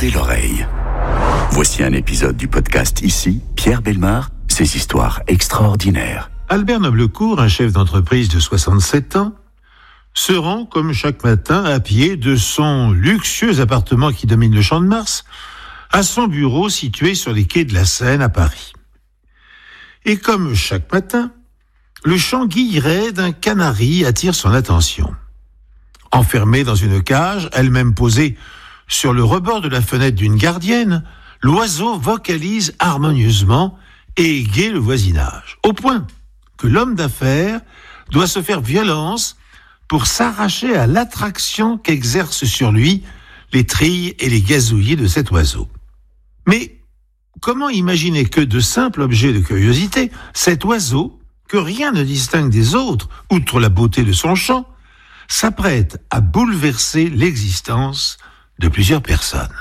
Tendez l'oreille. Voici un épisode du podcast Ici, Pierre Bellemare, ses histoires extraordinaires. Albert Noblecourt, un chef d'entreprise de 67 ans, se rend comme chaque matin à pied de son luxueux appartement qui domine le Champ de Mars à son bureau situé sur les quais de la Seine à Paris. Et comme chaque matin, le chant guilleret d'un canari attire son attention. Enfermé dans une cage, elle-même posée sur le rebord de la fenêtre d'une gardienne, l'oiseau vocalise harmonieusement et égaie le voisinage, au point que l'homme d'affaires doit se faire violence pour s'arracher à l'attraction qu'exercent sur lui les trilles et les gazouillis de cet oiseau. Mais comment imaginer que de simples objets de curiosité, cet oiseau, que rien ne distingue des autres, outre la beauté de son chant, s'apprête à bouleverser l'existence de plusieurs personnes.